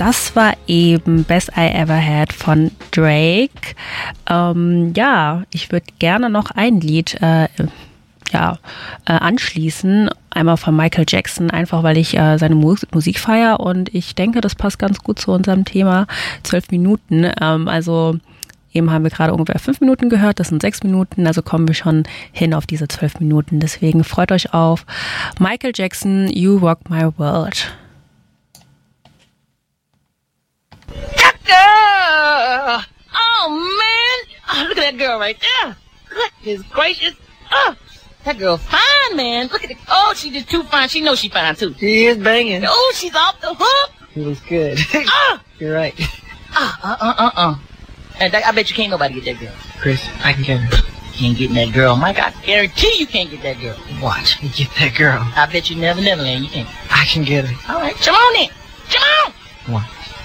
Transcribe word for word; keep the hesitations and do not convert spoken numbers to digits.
das war eben Best I Ever Had von Drake. Ähm, ja, ich würde gerne noch ein Lied äh, ja, äh, anschließen. Einmal von Michael Jackson, einfach weil ich äh, seine Mu- Musik feiere und ich denke, das passt ganz gut zu unserem Thema. Zwölf Minuten, ähm, also eben haben wir gerade ungefähr fünf Minuten gehört, das sind sechs Minuten, also kommen wir schon hin auf diese zwölf Minuten. Deswegen freut euch auf Michael Jackson, You Rock My World. That girl! Oh, man! Oh, look at that girl right there. Goodness gracious. Oh, that girl's fine, man. Look at it. Oh, she's just too fine. She knows she's fine, too. She is banging. Oh, she's off the hook. It was good. Oh! You're right. Uh, uh, uh, uh, uh. And that, I bet you can't nobody get that girl. Chris, I can get her. You ain't getting that girl. Mike, I guarantee you can't get that girl. Watch me get that girl. I bet you never, never, man. You can't. I can get her. All right, come on then. Come on. One.